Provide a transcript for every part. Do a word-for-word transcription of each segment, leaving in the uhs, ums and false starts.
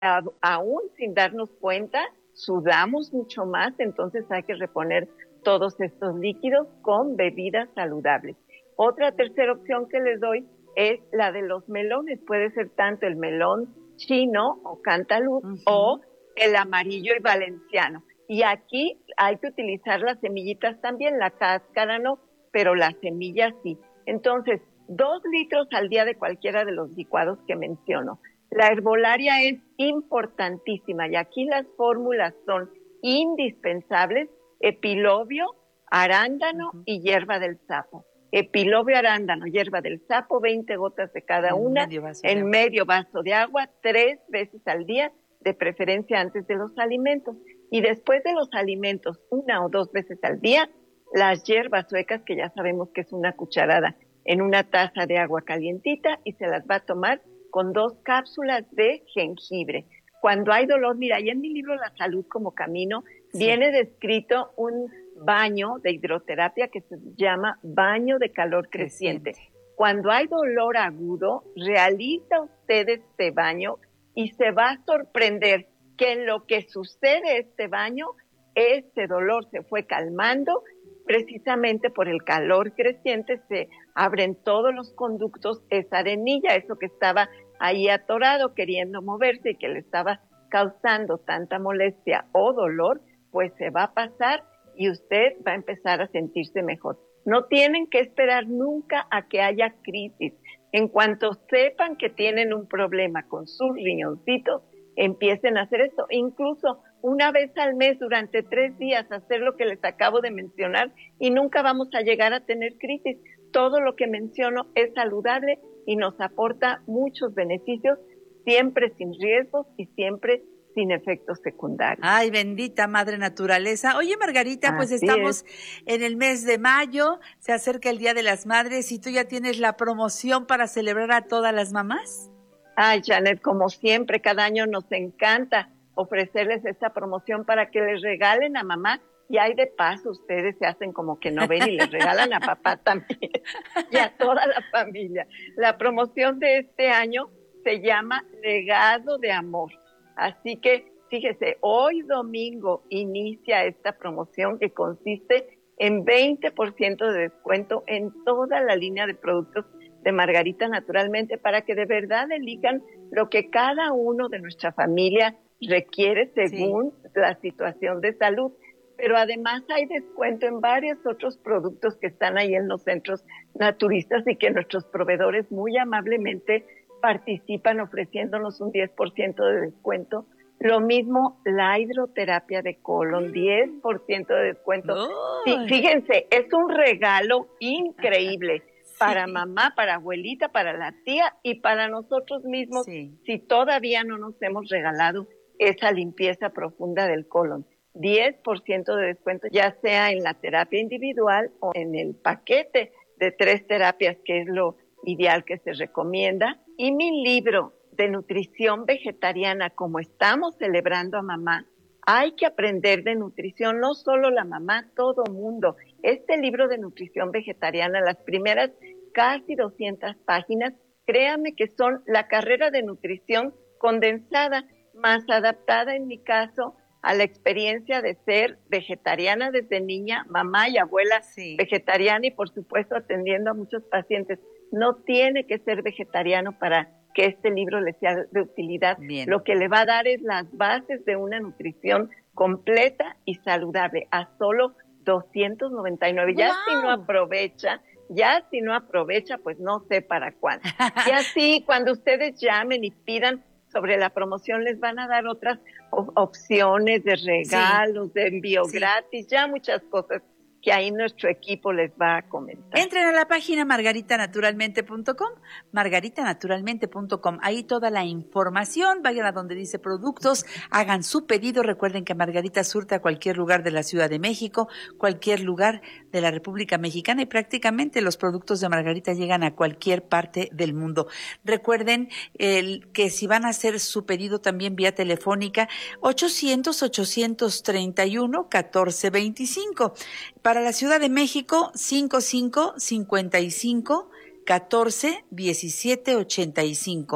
a, aún sin darnos cuenta, sudamos mucho más, entonces hay que reponer todos estos líquidos con bebidas saludables. Otra tercera opción que les doy es la de los melones. Puede ser tanto el melón chino o cantaloupe uh-huh. o el amarillo y valenciano. Y aquí hay que utilizar las semillitas también, la cáscara no, pero las semillas sí. Entonces, dos litros al día de cualquiera de los licuados que menciono. La herbolaria es importantísima y aquí las fórmulas son indispensables: epilobio, arándano uh-huh. y hierba del sapo. Epilobio, arándano, hierba del sapo, veinte gotas de cada en una, medio en medio vaso de agua, tres veces al día, de preferencia antes de los alimentos. Y después de los alimentos, una o dos veces al día, las hierbas suecas, que ya sabemos que es una cucharada en una taza de agua calientita, y se las va a tomar con dos cápsulas de jengibre. Cuando hay dolor, mira, ahí en mi libro La Salud como Camino, sí. viene descrito un baño de hidroterapia que se llama baño de calor creciente. creciente. Cuando hay dolor agudo, realiza usted este baño y se va a sorprender que en lo que sucede este baño, este dolor se fue calmando. Precisamente por el calor creciente se abren todos los conductos, esa arenilla, eso que estaba ahí atorado queriendo moverse y que le estaba causando tanta molestia o dolor, pues se va a pasar y usted va a empezar a sentirse mejor. No tienen que esperar nunca a que haya crisis. En cuanto sepan que tienen un problema con sus riñoncitos, empiecen a hacer esto. Incluso una vez al mes, durante tres días, hacer lo que les acabo de mencionar y nunca vamos a llegar a tener crisis. Todo lo que menciono es saludable y nos aporta muchos beneficios, siempre sin riesgos y siempre sin efectos secundarios. Ay, bendita madre naturaleza. Oye, Margarita, Así pues estamos es. en el mes de mayo, se acerca el Día de las Madres y tú ya tienes la promoción para celebrar a todas las mamás. Ay, Janet, como siempre, cada año nos encanta ofrecerles esta promoción para que les regalen a mamá, y ahí de paso ustedes se hacen como que no ven y les regalan a papá también y a toda la familia. La promoción de este año se llama Legado de Amor. Así que, fíjese, hoy domingo inicia esta promoción que consiste en veinte por ciento de descuento en toda la línea de productos de Margarita Naturalmente, para que de verdad elijan lo que cada uno de nuestra familia requiere según sí. la situación de salud. Pero además hay descuento en varios otros productos que están ahí en los centros naturistas y que nuestros proveedores muy amablemente participan ofreciéndonos un diez por ciento de descuento. Lo mismo la hidroterapia de colon, diez por ciento de descuento. Sí, fíjense, es un regalo increíble. Para sí. mamá, para abuelita, para la tía y para nosotros mismos, sí. si todavía no nos hemos regalado esa limpieza profunda del colon. diez por ciento de descuento, ya sea en la terapia individual o en el paquete de tres terapias, que es lo ideal que se recomienda. Y mi libro de nutrición vegetariana, como estamos celebrando a mamá, hay que aprender de nutrición, no solo la mamá, todo mundo. Este libro de nutrición vegetariana, las primeras casi doscientas páginas, créanme que son la carrera de nutrición condensada, más adaptada en mi caso a la experiencia de ser vegetariana desde niña, mamá y abuela sí. vegetariana y por supuesto atendiendo a muchos pacientes. No tiene que ser vegetariano para que este libro le sea de utilidad. Bien. Lo que le va a dar es las bases de una nutrición completa y saludable a solo doscientos noventa y nueve. Wow. Ya si no aprovecha, ya si no aprovecha, pues no sé para cuándo. Y así, cuando ustedes llamen y pidan sobre la promoción, les van a dar otras op- opciones de regalos, sí. de envío sí. gratis, ya muchas cosas que ahí nuestro equipo les va a comentar. Entren a la página margarita naturalmente punto com, margarita naturalmente punto com, ahí toda la información, vayan a donde dice productos, hagan su pedido, recuerden que Margarita surte a cualquier lugar de la Ciudad de México, cualquier lugar de la República Mexicana y prácticamente los productos de Margarita llegan a cualquier parte del mundo. Recuerden el, que si van a hacer su pedido también vía telefónica, ochocientos, ochocientos treinta y uno, catorce veinticinco. Para la Ciudad de México, cincuenta y cinco, cincuenta y cinco, catorce, diecisiete, ochenta y cinco.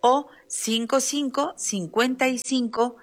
o cinco cinco cincuenta y cinco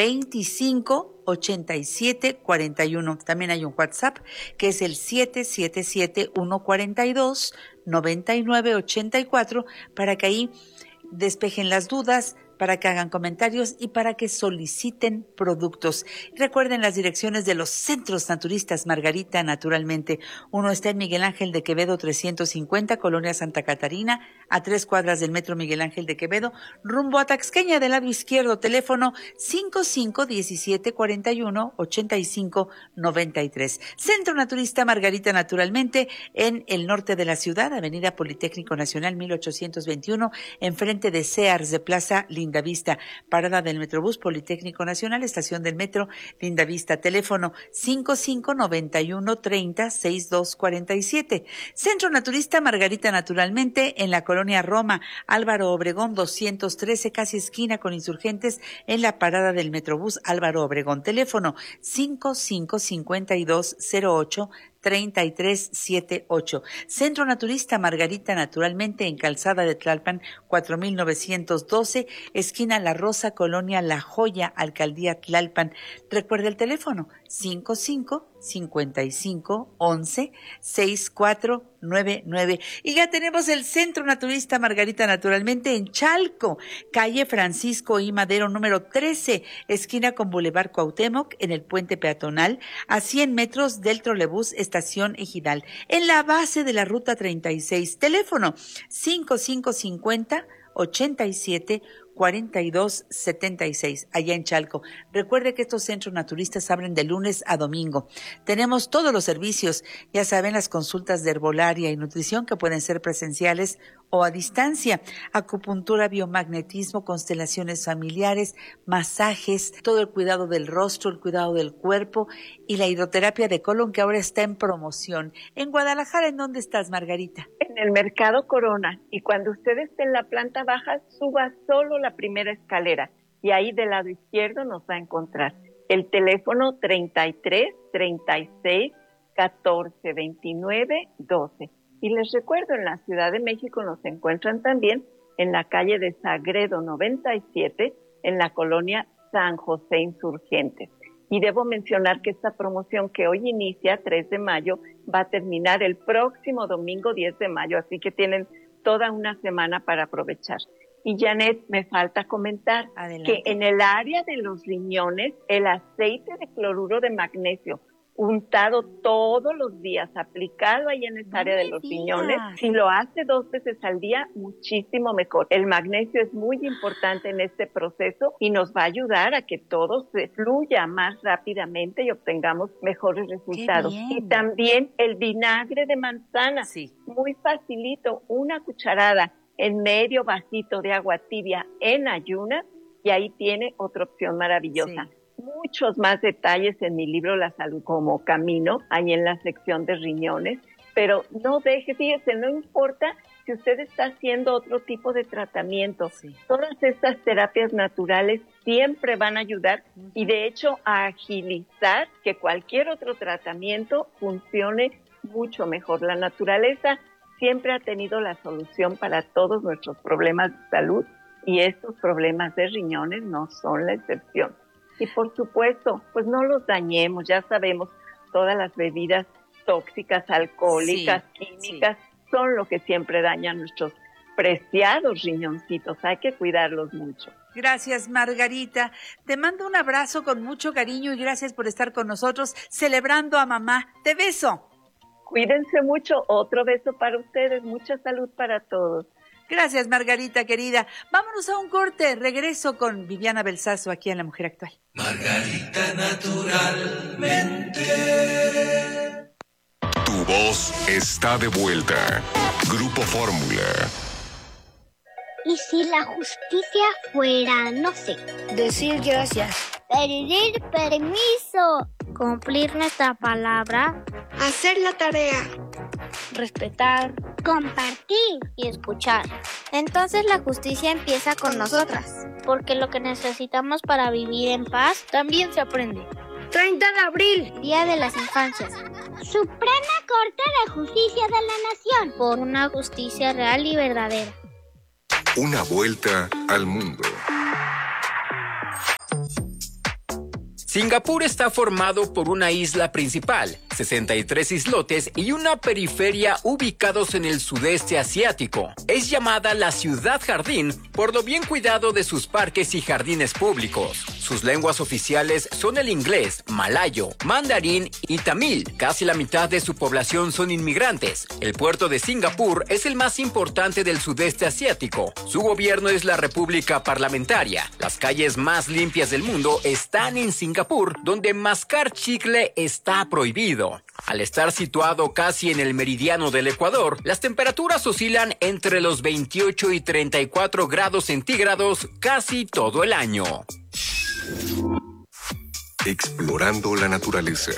veinticinco ochenta y siete cuarenta y uno. También hay un WhatsApp que es el siete siete siete uno cuarenta y dos noventa y nueve ochenta y cuatro para que ahí despejen las dudas, para que hagan comentarios y para que soliciten productos. Recuerden las direcciones de los centros naturistas Margarita Naturalmente. Uno está en Miguel Ángel de Quevedo trescientos cincuenta, Colonia Santa Catarina, a tres cuadras del Metro Miguel Ángel de Quevedo, rumbo a Taxqueña del lado izquierdo, teléfono cinco cinco diecisiete cuarenta y uno ochenta y cinco noventa y tres. Centro Naturista Margarita Naturalmente en el norte de la ciudad, Avenida Politécnico Nacional mil ochocientos veintiuno, enfrente de Sears de Plaza Lindavista. Vista, parada del Metrobús Politécnico Nacional, estación del Metro Lindavista, teléfono cinco cinco noventa y uno treinta sesenta y dos cuarenta y siete. Centro Naturista Margarita Naturalmente en la colonia Roma, Álvaro Obregón doscientos trece, casi esquina con Insurgentes, en la parada del Metrobús Álvaro Obregón, teléfono cinco cinco cincuenta y dos cero ocho treinta y tres setenta y ocho. Centro Naturista Margarita Naturalmente en Calzada de Tlalpan cuatro mil novecientos doce, esquina La Rosa, colonia La Joya, Alcaldía Tlalpan. Recuerda el teléfono cinco cinco cincuenta y cinco once sesenta y cuatro noventa y nueve. Y ya tenemos el Centro Naturista Margarita Naturalmente en Chalco, calle Francisco I. Madero número trece, esquina con Boulevard Cuauhtémoc, en el puente peatonal, a cien metros del trolebús Estación Ejidal, en la base de la ruta treinta y seis. Teléfono cinco cinco cincuenta ochenta y siete cuarenta y dos setenta y seis, allá en Chalco. Recuerde que estos centros naturistas abren de lunes a domingo. Tenemos todos los servicios, ya saben, las consultas de herbolaria y nutrición que pueden ser presenciales o a distancia, acupuntura, biomagnetismo, constelaciones familiares, masajes, todo el cuidado del rostro, el cuidado del cuerpo y la hidroterapia de colon que ahora está en promoción. En Guadalajara, ¿en dónde estás, Margarita? En el Mercado Corona, y cuando usted esté en la planta baja, suba solo la primera escalera y ahí del lado izquierdo nos va a encontrar. El teléfono treinta y tres treinta y seis catorce veintinueve doce. Y les recuerdo, en la Ciudad de México nos encuentran también en la calle de Sagredo noventa y siete, en la colonia San José Insurgentes. Y debo mencionar que esta promoción que hoy inicia, tres de mayo, va a terminar el próximo domingo, diez de mayo, así que tienen toda una semana para aprovechar. Y Janet, me falta comentar Adelante. Que en el área de los riñones, el aceite de cloruro de magnesio, untado todos los días, aplicado ahí en esa área de los riñones, si lo hace dos veces al día, muchísimo mejor. El magnesio es muy importante en este proceso y nos va a ayudar a que todo se fluya más rápidamente y obtengamos mejores resultados. Y también el vinagre de manzana, sí. Muy facilito, una cucharada en medio vasito de agua tibia en ayunas, y ahí tiene otra opción maravillosa. Sí. Muchos más detalles en mi libro La Salud como Camino, ahí en la sección de riñones, pero no deje, fíjese, no importa si usted está haciendo otro tipo de tratamiento, sí. Todas estas terapias naturales siempre van a ayudar uh-huh. y de hecho a agilizar que cualquier otro tratamiento funcione mucho mejor. La naturaleza siempre ha tenido la solución para todos nuestros problemas de salud y estos problemas de riñones no son la excepción. Y por supuesto, pues no los dañemos, ya sabemos, todas las bebidas tóxicas, alcohólicas, sí, químicas, sí. son lo que siempre dañan nuestros preciados riñoncitos, hay que cuidarlos mucho. Gracias, Margarita. Te mando un abrazo con mucho cariño y gracias por estar con nosotros celebrando a mamá. Te beso. Cuídense mucho, otro beso para ustedes, mucha salud para todos. Gracias, Margarita, querida. Vámonos a un corte. Regreso con Viviana Belsazo aquí en La Mujer Actual. Margarita Naturalmente. Tu voz está de vuelta. Grupo Fórmula. ¿Y si la justicia fuera, no sé, decir gracias, pedir permiso, cumplir nuestra palabra, hacer la tarea, respetar, compartir y escuchar? Entonces la justicia empieza con, con nosotras, nosotras, porque lo que necesitamos para vivir en paz también se aprende. treinta de abril, Día de las Infancias. Suprema Corte de Justicia de la Nación, por una justicia real y verdadera. Una vuelta al mundo. Singapur está formado por una isla principal, sesenta y tres islotes y una periferia ubicados en el sudeste asiático. Es llamada la ciudad jardín por lo bien cuidado de sus parques y jardines públicos. Sus lenguas oficiales son el inglés, malayo, mandarín y tamil. Casi la mitad de su población son inmigrantes. El puerto de Singapur es el más importante del sudeste asiático. Su gobierno es la República Parlamentaria. Las calles más limpias del mundo están en Singapur, donde mascar chicle está prohibido. Al estar situado casi en el meridiano del Ecuador, las temperaturas oscilan entre los veintiocho y treinta y cuatro grados centígrados casi todo el año. Explorando la naturaleza.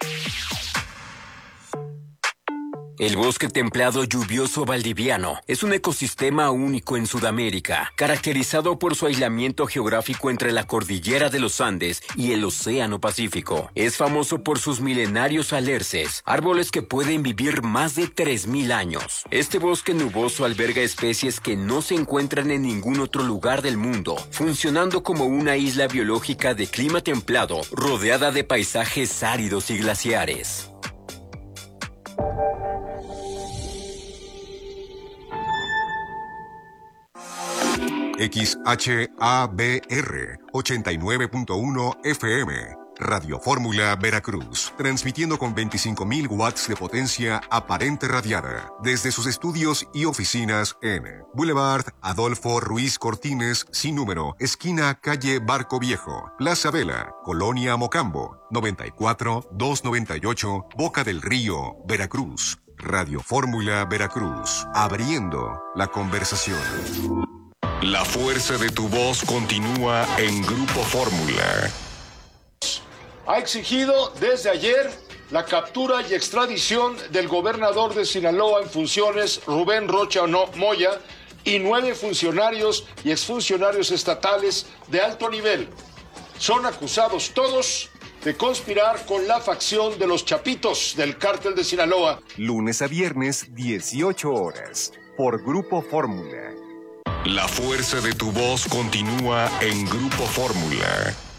El bosque templado lluvioso valdiviano es un ecosistema único en Sudamérica, caracterizado por su aislamiento geográfico entre la cordillera de los Andes y el Océano Pacífico. Es famoso por sus milenarios alerces, árboles que pueden vivir más de tres mil años. Este bosque nuboso alberga especies que no se encuentran en ningún otro lugar del mundo, funcionando como una isla biológica de clima templado, rodeada de paisajes áridos y glaciares. X H A B R ochenta y nueve punto uno F M, Radio Fórmula Veracruz, transmitiendo con veinticinco mil watts de potencia aparente radiada desde sus estudios y oficinas en Boulevard Adolfo Ruiz Cortines, sin número, esquina calle Barco Viejo, Plaza Vela, Colonia Mocambo, noventa y cuatro, doscientos noventa y ocho, Boca del Río, Veracruz. Radio Fórmula Veracruz, abriendo la conversación. La fuerza de tu voz continúa en Grupo Fórmula. Ha exigido desde ayer la captura y extradición del gobernador de Sinaloa en funciones, Rubén Rocha Moya, y nueve funcionarios y exfuncionarios estatales de alto nivel. Son acusados todos de conspirar con la facción de los Chapitos del Cártel de Sinaloa. Lunes a viernes, dieciocho horas, por Grupo Fórmula. La fuerza de tu voz continúa en Grupo Fórmula.